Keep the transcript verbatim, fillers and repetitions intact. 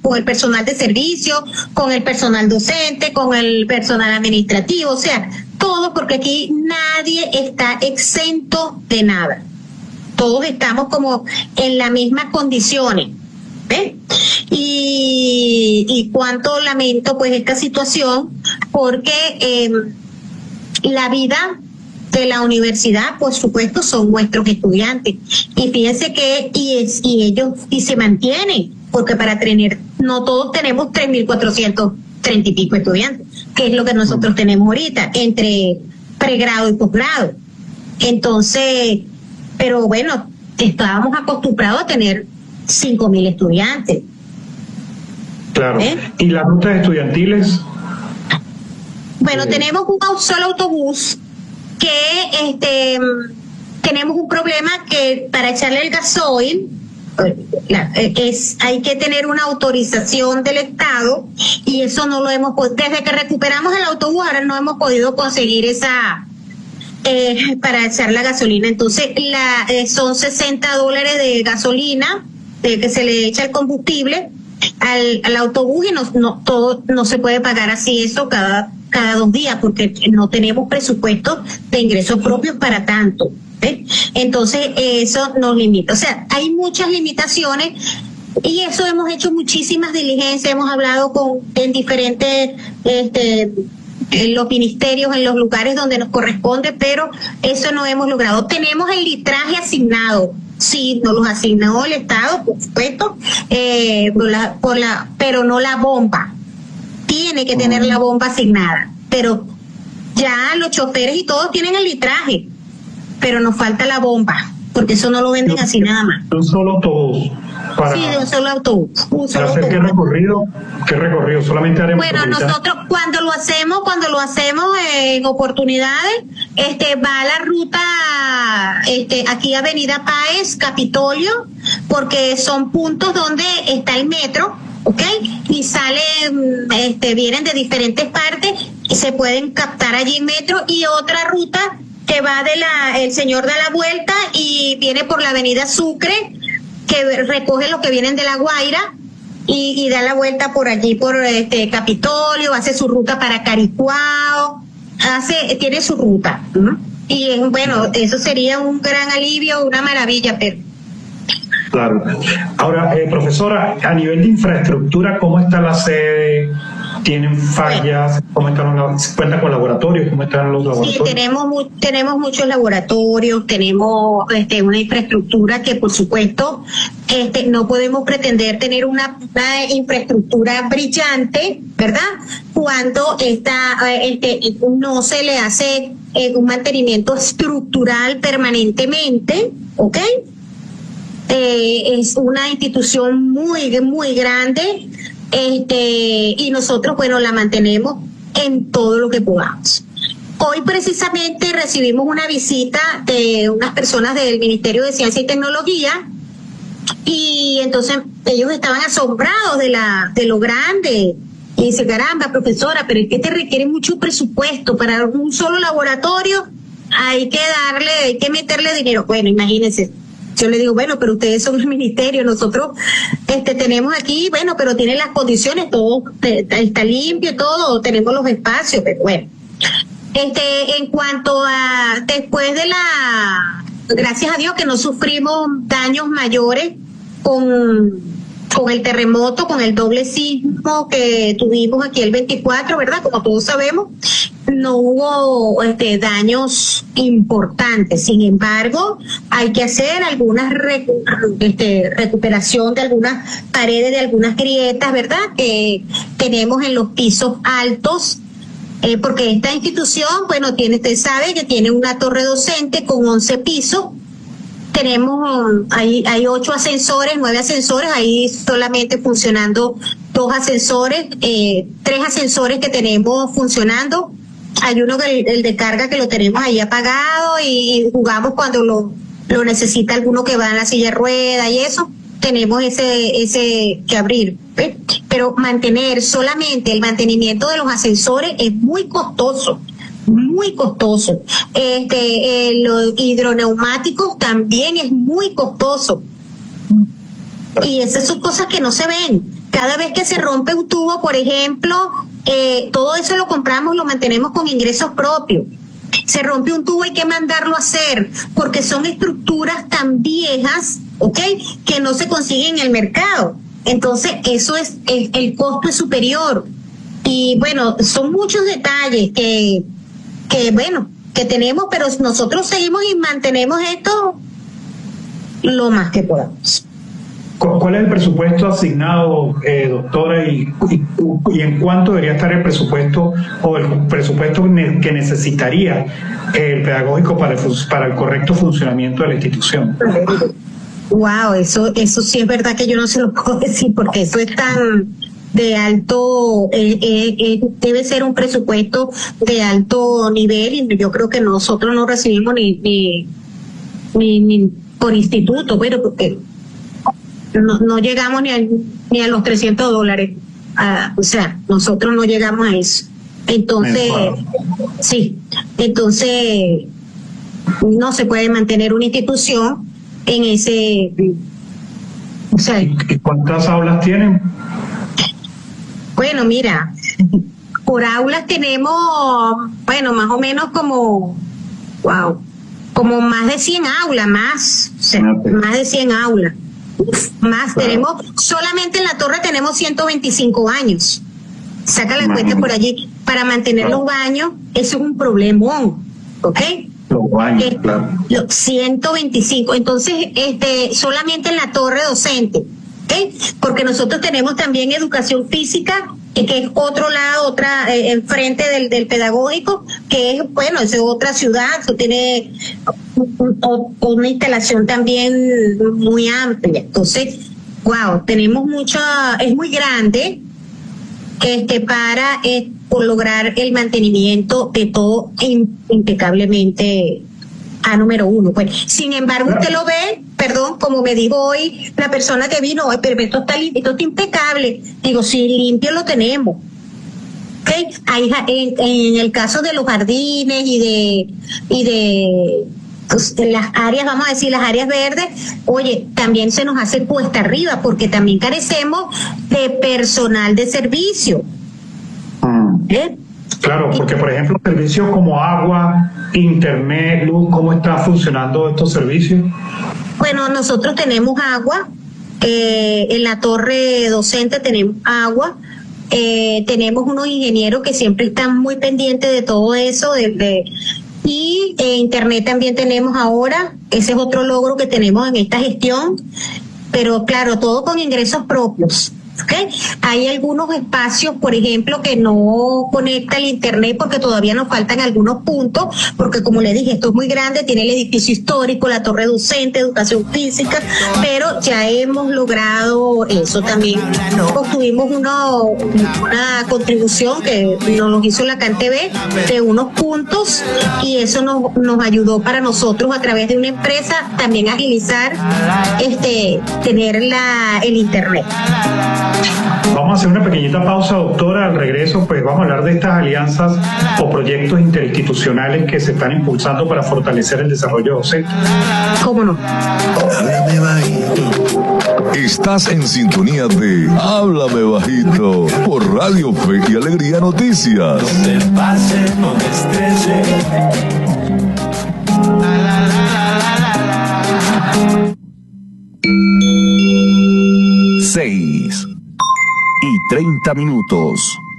con el personal de servicio, con el personal docente, con el personal administrativo, o sea, todo, porque aquí nadie está exento de nada. Todos estamos como en las mismas condiciones. ¿Ves? Y, y cuánto lamento pues esta situación, porque eh, la vida de la universidad, por supuesto, son nuestros estudiantes. Y fíjense que y, es, y ellos y se mantienen, porque para tener, no todos tenemos tres mil cuatrocientos treinta y pico estudiantes, que es lo que nosotros tenemos ahorita, entre pregrado y posgrado. Entonces, pero bueno, estábamos acostumbrados a tener cinco mil estudiantes. Claro. ¿Eh? ¿Y las rutas estudiantiles? Bueno, eh. tenemos un solo autobús que este tenemos un problema que para echarle el gasoil la, es hay que tener una autorización del Estado, y eso no lo hemos desde que recuperamos el autobús ahora no hemos podido conseguir esa eh, para echar la gasolina. Entonces la eh, son sesenta dólares de gasolina de que se le echa el combustible al, al autobús, y no, no todo no se puede pagar así eso cada cada dos días, porque no tenemos presupuesto de ingresos propios para tanto. ¿eh? Entonces eso nos limita. O sea, hay muchas limitaciones, y eso hemos hecho muchísimas diligencias, hemos hablado con en diferentes este en los ministerios, en los lugares donde nos corresponde, pero eso no hemos logrado. Tenemos el litraje asignado. Sí, nos los asignó el Estado, por supuesto, eh, por la, por la, pero no la bomba. Tiene que tener la bomba asignada, pero ya los choferes y todos tienen el litraje, pero nos falta la bomba, porque eso no lo venden así nada más. Un solo autobús. Para, sí, de un solo autobús. Un solo para hacer autobús. qué recorrido, qué recorrido, solamente haremos. Bueno, nosotros cuando lo hacemos, cuando lo hacemos en oportunidades, este va a la ruta, este aquí Avenida Páez, Capitolio, porque son puntos donde está el metro. ¿Ok? Y salen, este, vienen de diferentes partes y se pueden captar allí en metro, y otra ruta que va de la, el señor da la vuelta y viene por la avenida Sucre, que recoge los que vienen de La Guaira y, y da la vuelta por allí por este Capitolio, hace su ruta para Caricuao, hace, tiene su ruta, ¿no? Y es, bueno, eso sería un gran alivio, una maravilla, pero claro. Ahora, eh, profesora, a nivel de infraestructura, ¿cómo está la sede? ¿Tienen fallas? ¿Cómo están los, cuentan con laboratorios? ¿Cómo están los laboratorios? Sí, tenemos, mu tenemos muchos laboratorios, tenemos este, una infraestructura que, por supuesto, este, no podemos pretender tener una, una infraestructura brillante, ¿verdad? Cuando esta, este, no se le hace eh, un mantenimiento estructural permanentemente, ¿ok? Eh, es una institución muy, muy grande, este, y nosotros, bueno, la mantenemos en todo lo que podamos. Hoy precisamente recibimos una visita de unas personas del Ministerio de Ciencia y Tecnología, y entonces ellos estaban asombrados de la, de lo grande. Y dice, caramba, profesora, pero es que te requiere mucho presupuesto para un solo laboratorio, hay que darle, hay que meterle dinero. Bueno, imagínense. Yo le digo, bueno, pero ustedes son el ministerio, nosotros este tenemos aquí, bueno, pero tienen las condiciones, todo está limpio, todo, tenemos los espacios, pero bueno. Este, en cuanto a, después de la, gracias a Dios que no sufrimos daños mayores con, con el terremoto, con el doble sismo que tuvimos aquí el veinticuatro, ¿verdad? Como todos sabemos, no hubo este, daños importantes. Sin embargo, hay que hacer algunas recu este, recuperación de algunas paredes, de algunas grietas, ¿verdad? Que tenemos en los pisos altos, eh, porque esta institución, bueno, tiene, usted sabe que tiene una torre docente con once pisos. Tenemos, hay, hay ocho ascensores, nueve ascensores, ahí solamente funcionando dos ascensores, eh, tres ascensores que tenemos funcionando. Hay uno que el, el de carga que lo tenemos ahí apagado, y, y jugamos cuando lo, lo necesita alguno que va en la silla de rueda y eso, tenemos ese, ese que abrir. ¿Ves? Pero mantener solamente el mantenimiento de los ascensores es muy costoso. Muy costoso. Este, eh, los hidroneumáticos también es muy costoso. Y esas son cosas que no se ven. Cada vez que se rompe un tubo, por ejemplo, eh, todo eso lo compramos, lo mantenemos con ingresos propios. Se rompe un tubo, hay que mandarlo a hacer, porque son estructuras tan viejas, ¿ok?, que no se consiguen en el mercado. Entonces, eso es, es el costo es superior. Y bueno, son muchos detalles que, que bueno, que tenemos, pero nosotros seguimos y mantenemos esto lo más que podamos. ¿Cuál es el presupuesto asignado, eh, doctora, y, y, y en cuánto debería estar el presupuesto o el presupuesto que necesitaría el pedagógico para el, para el correcto funcionamiento de la institución? Wow, eso, eso sí es verdad que yo no se lo puedo decir, porque eso es tan de alto, eh, eh, eh, debe ser un presupuesto de alto nivel, y yo creo que nosotros no recibimos ni ni, ni, ni por instituto, pero porque no, no llegamos ni a, ni a los trescientos dólares, uh, o sea, nosotros no llegamos a eso. Entonces, sí, entonces no se puede mantener una institución en ese, o sea, ¿y cuántas aulas tienen? Bueno, mira, por aulas tenemos, bueno, más o menos como, wow, como más de cien aulas, más, o sea, okay. más de cien aulas. Más, wow. Tenemos, solamente en la torre tenemos ciento veinticinco baños. Saca la cuenta por allí. Para mantener wow. los baños, eso es un problemón, ¿ok? Los baños, eh, claro. Los ciento veinticinco. Entonces, este, solamente en la torre docente, ¿ok? Porque nosotros tenemos también educación física, que es otro lado, otra, eh, enfrente del, del pedagógico, que es, bueno, es otra ciudad, eso tiene una instalación también muy amplia. Entonces, wow, tenemos mucha, es muy grande, este, para eh, por lograr el mantenimiento de todo impecablemente a número uno. Pues, sin embargo, usted lo ve, perdón, como me dijo hoy la persona que vino hoy, pero esto está limpio, esto está impecable. Digo, sí, limpio lo tenemos. ¿Okay? Hay, en, en el caso de los jardines y de y de pues, las áreas, vamos a decir, las áreas verdes, oye, también se nos hace cuesta arriba, porque también carecemos de personal de servicio. ¿Eh? Claro, porque por ejemplo servicios como agua, internet, luz, ¿cómo están funcionando estos servicios? Bueno, nosotros tenemos agua, eh, en la torre docente tenemos agua, eh, tenemos unos ingenieros que siempre están muy pendientes de todo eso, de, de, y eh, internet también tenemos ahora, ese es otro logro que tenemos en esta gestión, pero claro, todo con ingresos propios. ¿Okay? Hay algunos espacios, por ejemplo, que no conecta el internet porque todavía nos faltan algunos puntos, porque como le dije, esto es muy grande, tiene el edificio histórico, la torre docente, educación física, pero ya hemos logrado eso también. Obtuvimos uno, una contribución que nos hizo la CanTV de unos puntos, y eso nos, nos ayudó para nosotros a través de una empresa también agilizar este tener la el internet. Vamos a hacer una pequeñita pausa, doctora. Al regreso, pues vamos a hablar de estas alianzas o proyectos interinstitucionales que se están impulsando para fortalecer el desarrollo docente. ¿Cómo no? Háblame bajito. Estás en sintonía de Háblame Bajito por Radio Fe y Alegría Noticias. No te pases, no te estreses. La, la, la, la, la, la. Seis y treinta minutos.